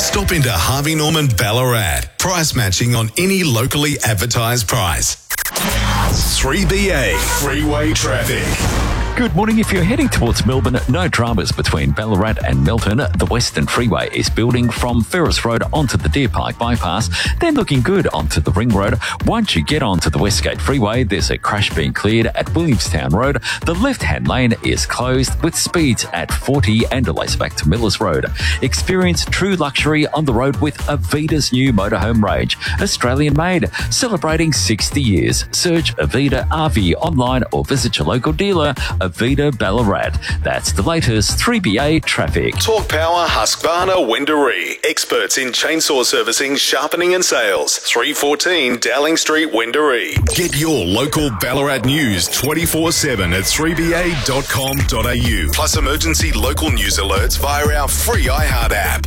Stop into Harvey Norman Ballarat. Price matching on any locally advertised price. 3BA Freeway Traffic. Good morning. If you're heading towards Melbourne, no dramas between Ballarat and Melton. The Western Freeway is building from Ferris Road onto the Deer Park bypass, then looking good onto the Ring Road. Once you get onto the Westgate Freeway, there's a crash being cleared at Williamstown Road. The left-hand lane is closed with speeds at 40 and delays back to Millers Road. Experience true luxury on the road with Avita's new motorhome range, Australian made, celebrating 60 years. Search Avita RV online or visit your local dealer. Avita Ballarat. That's the latest 3BA traffic. Talk Power Husqvarna Wendouree. Experts in chainsaw servicing, sharpening and sales. 314 Dowling Street, Wendouree. Get your local Ballarat news 24/7 at 3ba.com.au. Plus emergency local news alerts via our free iHeart app.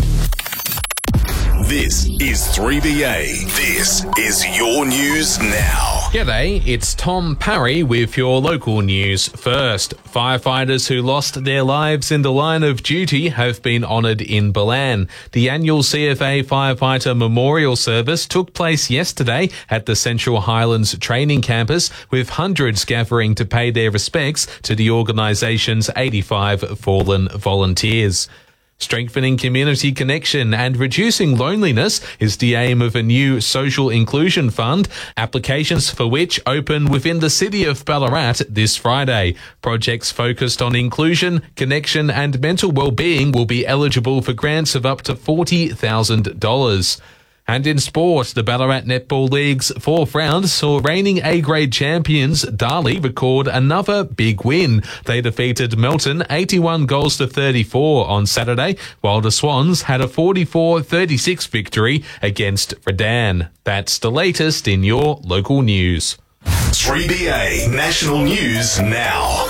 This is 3BA. This is your news now. G'day, it's Tom Parry with your local news first. Firefighters who lost their lives in the line of duty have been honoured in Ballan. The annual CFA Firefighter Memorial Service took place yesterday at the Central Highlands Training Campus, with hundreds gathering to pay their respects to the organisation's 85 fallen volunteers. Strengthening community connection and reducing loneliness is the aim of a new social inclusion fund, applications for which open within the city of Ballarat this Friday. Projects focused on inclusion, connection and mental well-being will be eligible for grants of up to $40,000. And in sport, the Ballarat Netball League's fourth round saw reigning A-grade champions Darley record another big win. They defeated Melton 81 goals to 34 on Saturday, while the Swans had a 44-36 victory against Redan. That's the latest in your local news. 3BA National News Now.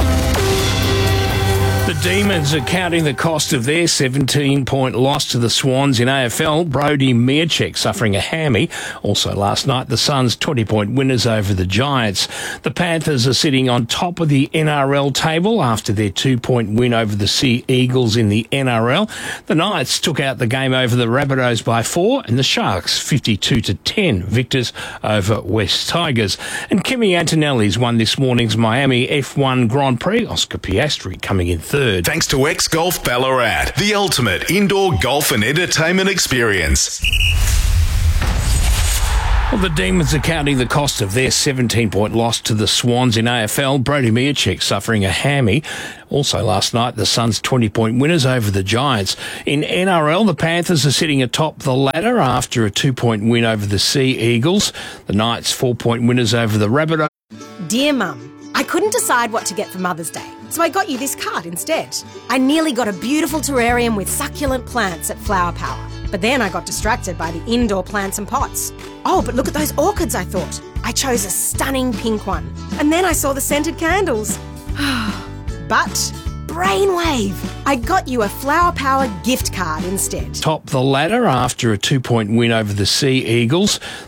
The Demons are counting the cost of their 17-point loss to the Swans in AFL. Brody Mierczek suffering a hammy. Also last night, the Suns 20-point winners over the Giants. The Panthers are sitting on top of the NRL table after their 2-point win over the Sea Eagles in the NRL. The Knights took out the game over the Rabbitohs by 4, and the Sharks 52-10 victors over West Tigers. And Kimi Antonelli's won this morning's Miami F1 Grand Prix. Oscar Piastri coming in third. Thanks to X Golf Ballarat, the ultimate indoor golf and entertainment experience. Well, the Demons are counting the cost of their 17-point loss to the Swans in AFL. Brody Mierczek suffering a hammy. Also last night, the Suns 20-point winners over the Giants. In NRL, the Panthers are sitting atop the ladder after a 2-point win over the Sea Eagles. The Knights 4-point winners over the Rabbitohs. Dear Mum, I couldn't decide what to get for Mother's Day, so I got you this card instead. I nearly got a beautiful terrarium with succulent plants at Flower Power, but then I got distracted by the indoor plants and pots. Oh, but look at those orchids, I thought. I chose a stunning pink one, and then I saw the scented candles. But brainwave! I got you a Flower Power gift card instead. Top the ladder after a 2-point win over the Sea Eagles.